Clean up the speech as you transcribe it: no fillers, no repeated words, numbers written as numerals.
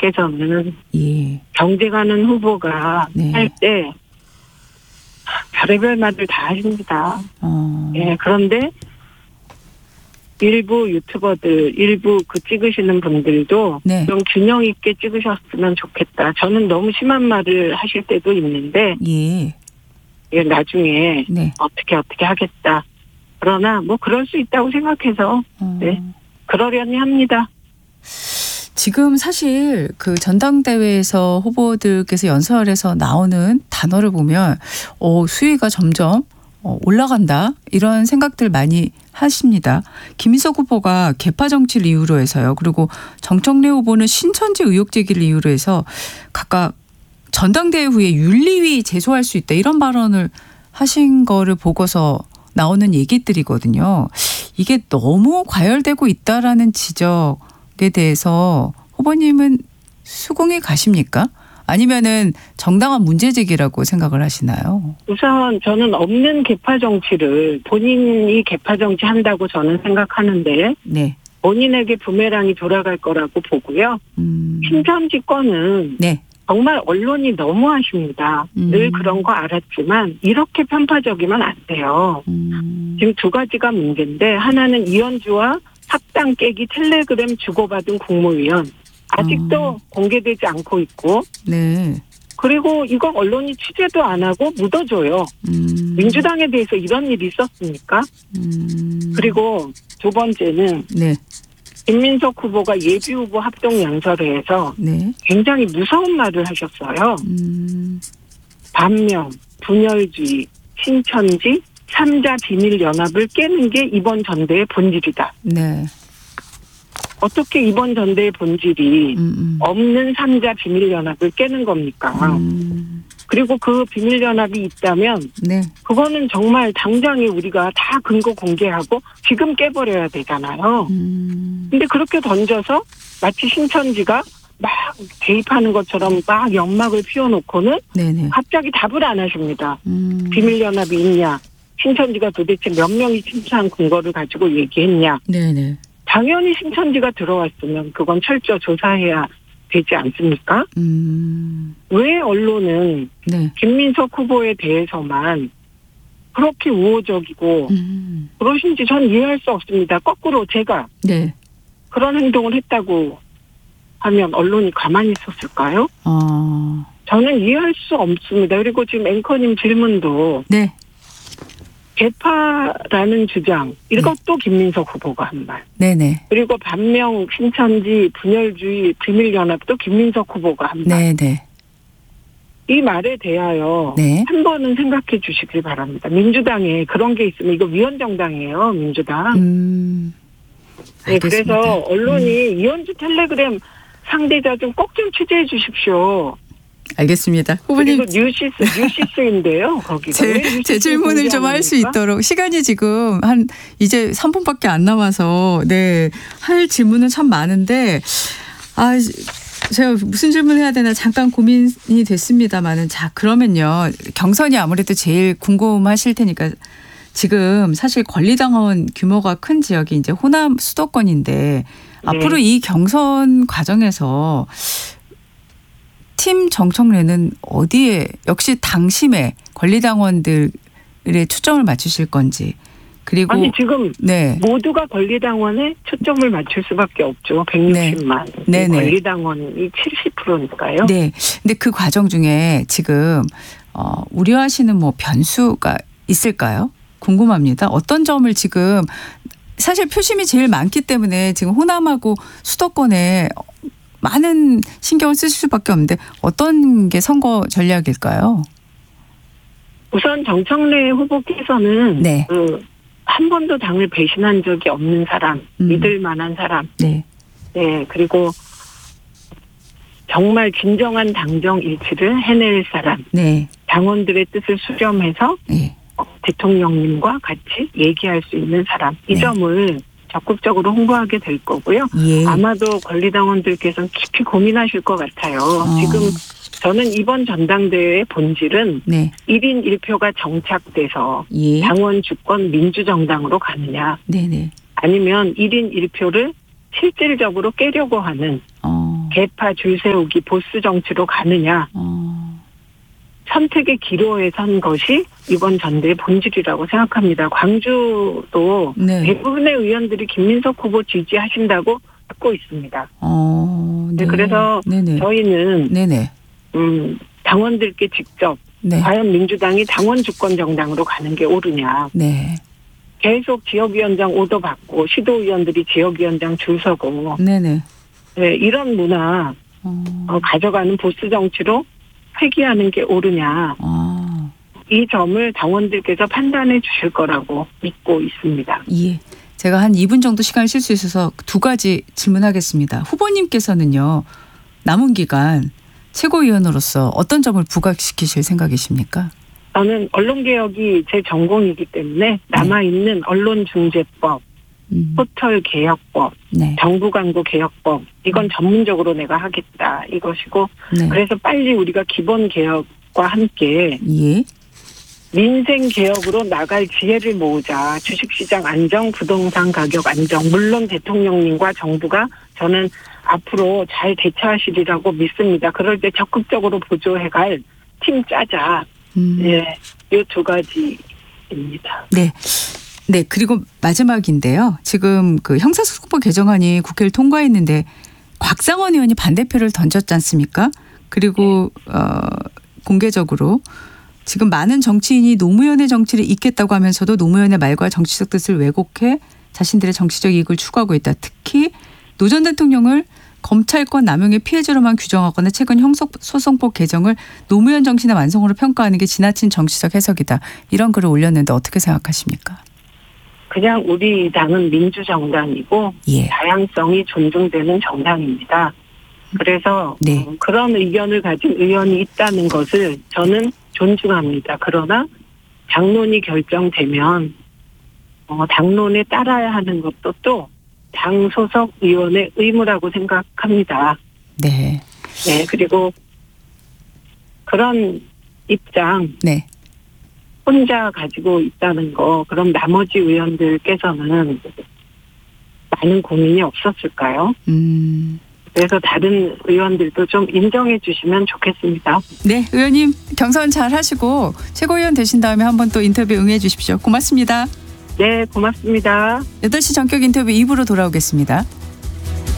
후보께서는 예. 경쟁하는 후보가 네. 할 때 별의별 말을 다 하십니다. 예, 그런데 일부 유튜버들, 일부 그 찍으시는 분들도 네. 좀 균형 있게 찍으셨으면 좋겠다. 저는 너무 심한 말을 하실 때도 있는데 예. 예, 나중에 네. 어떻게 하겠다. 그러나 뭐 그럴 수 있다고 생각해서 네, 그러려니 합니다. 지금 사실 그 전당대회에서 후보들께서 연설에서 나오는 단어를 보면 수위가 점점 올라간다 이런 생각들 많이 하십니다. 김인석 후보가 계파 정치를 이유로 해서요. 그리고 정청래 후보는 신천지 의혹 제기를 이유로 해서 각각 전당대회 후에 윤리위 제소할 수 있다 이런 발언을 하신 거를 보고서 나오는 얘기들이거든요. 이게 너무 과열되고 있다라는 지적에 대해서 후보님은 수긍이 가십니까? 아니면은 정당한 문제 제기라고 생각을 하시나요? 우선 저는 없는 계파 정치를 본인이 계파 정치 한다고 저는 생각하는데 네. 본인에게 부메랑이 돌아갈 거라고 보고요. 신천지 건은 네. 정말 언론이 너무하십니다. 늘 그런 거 알았지만 이렇게 편파적이면 안 돼요. 지금 두 가지가 문제인데 하나는 이현주와 합당 깨기 텔레그램 주고받은 국무위원 아직도 공개되지 않고 있고 네. 그리고 이거 언론이 취재도 안 하고 묻어줘요. 민주당에 대해서 이런 일이 있었습니까? 그리고 두 번째는 네. 김민석 후보가 예비후보 합동연설회에서 네. 굉장히 무서운 말을 하셨어요. 반명, 분열주의, 신천지, 3자 비밀연합을 깨는 게 이번 전대의 본질이다. 네. 어떻게 이번 전대의 본질이 없는 3자 비밀연합을 깨는 겁니까? 그리고 그 비밀연합이 있다면 네. 그거는 정말 당장에 우리가 다 근거 공개하고 지금 깨버려야 되잖아요. 근데 그렇게 던져서 마치 신천지가 막 개입하는 것처럼 막 연막을 피워놓고는 네네. 갑자기 답을 안 하십니다. 비밀연합이 있냐? 신천지가 도대체 몇 명이 침투한 근거를 가지고 얘기했냐? 네네. 당연히 신천지가 들어왔으면 그건 철저 조사해야 되지 않습니까? 왜 언론은 네. 김민석 후보에 대해서만 그렇게 우호적이고 그러신지 전 이해할 수 없습니다. 거꾸로 제가 네. 그런 행동을 했다고 하면 언론이 가만히 있었을까요? 저는 이해할 수 없습니다. 그리고 지금 앵커님 질문도 네. 개파라는 주장 이것도 김민석 후보가 한 말. 네네. 그리고 반명, 신천지, 분열주의, 비밀연합도 김민석 후보가 한 말. 네네. 이 말에 대하여 네. 한 번은 생각해 주시길 바랍니다. 민주당에 그런 게 있으면 이거 위헌정당이에요. 민주당. 네, 그래서 언론이 이현주 텔레그램 상대자 좀 꼭 좀 취재해 주십시오. 알겠습니다. 후보님. 그리고 뉴시스인데요. 거기가. 제 질문을 좀 할 수 있도록 시간이 지금 이제 3분밖에 안 남아서 네, 할 질문은 참 많은데 제가 무슨 질문을 해야 되나 잠깐 고민이 됐습니다만은 자 그러면요 경선이 아무래도 제일 궁금하실 테니까 지금 사실 권리당원 규모가 큰 지역이 이제 호남 수도권인데 앞으로 이 경선 과정에서 팀 정청래는 어디에 역시 당심의 권리당원들의 초점을 맞추실 건지 그리고 아니 지금 네. 모두가 권리당원에 초점을 맞출 수밖에 없죠. 160만. 네. 권리당원이 70%니까요. 네. 근데 그 과정 중에 지금 우려하시는 뭐 변수가 있을까요? 궁금합니다. 어떤 점을 지금 사실 표심이 제일 많기 때문에 지금 호남하고 수도권에 많은 신경을 쓰실 수밖에 없는데 어떤 게 선거 전략일까요? 우선 정청래 후보께서는 네. 한 번도 당을 배신한 적이 없는 사람, 믿을 만한 사람. 네. 네. 그리고 정말 진정한 당정 일치를 해낼 사람. 네. 당원들의 뜻을 수렴해서 네. 대통령님과 같이 얘기할 수 있는 사람. 이 네. 점을 적극적으로 홍보하게 될 거고요. 예. 아마도 권리당원들께서는 깊이 고민하실 것 같아요. 지금 저는 이번 전당대회의 본질은 네. 1인 1표가 정착돼서 예. 당원 주권 민주정당으로 가느냐. 네네. 아니면 1인 1표를 실질적으로 깨려고 하는 개파 줄 세우기 보수 정치로 가느냐. 선택의 기로에 선 것이 이번 전대의 본질이라고 생각합니다. 광주도 네. 대부분의 의원들이 김민석 후보 지지하신다고 듣고 있습니다. 네. 그래서 네네. 저희는 네네. 당원들께 직접 네. 과연 민주당이 당원 주권 정당으로 가는 게 옳으냐. 네. 계속 지역위원장 오더 받고 시도의원들이 지역위원장 줄 서고 네네. 네, 이런 문화 가져가는 보수 정치로 회귀하는 게 옳으냐. 이 점을 당원들께서 판단해 주실 거라고 믿고 있습니다. 예. 제가 한 2분 정도 시간을 쓸 수 있어서 두 가지 질문하겠습니다. 후보님께서는요. 남은 기간 최고위원으로서 어떤 점을 부각시키실 생각이십니까? 저는 언론개혁이 제 전공이기 때문에 남아있는 언론중재법, 포털개혁법, 네. 정부광고개혁법 이건 전문적으로 내가 하겠다 이것이고 네. 그래서 빨리 우리가 기본개혁과 함께 예. 민생개혁으로 나갈 지혜를 모으자. 주식시장 안정, 부동산 가격 안정. 물론 대통령님과 정부가 저는 앞으로 잘 대처하시리라고 믿습니다. 그럴 때 적극적으로 보조해갈 팀 짜자. 예, 이 두 가지입니다. 네. 네. 그리고 마지막인데요. 지금 그 형사소송법 개정안이 국회를 통과했는데 곽상원 의원이 반대표를 던졌지 않습니까? 그리고 공개적으로 지금 많은 정치인이 노무현의 정치를 잇겠다고 하면서도 노무현의 말과 정치적 뜻을 왜곡해 자신들의 정치적 이익을 추구하고 있다. 특히 노 전 대통령을 검찰권 남용의 피해자로만 규정하거나 최근 형사소송법 개정을 노무현 정신의 완성으로 평가하는 게 지나친 정치적 해석이다. 이런 글을 올렸는데 어떻게 생각하십니까? 그냥 우리 당은 민주정당이고 예. 다양성이 존중되는 정당입니다. 그래서 네. 그런 의견을 가진 의원이 있다는 것을 저는 존중합니다. 그러나 당론이 결정되면 당론에 따라야 하는 것도 또 당 소속 의원의 의무라고 생각합니다. 네. 네. 그리고 그런 입장 네. 혼자 가지고 있다는 거 그럼 나머지 의원들께서는 많은 고민이 없었을까요? 그래서 다른 의원들도 좀 인정해 주시면 좋겠습니다. 네, 의원님 경선 잘 하시고 최고위원 되신 다음에 한번 또 인터뷰 응해 주십시오. 고맙습니다. 네, 고맙습니다. 8시 전격 인터뷰 2부로 돌아오겠습니다.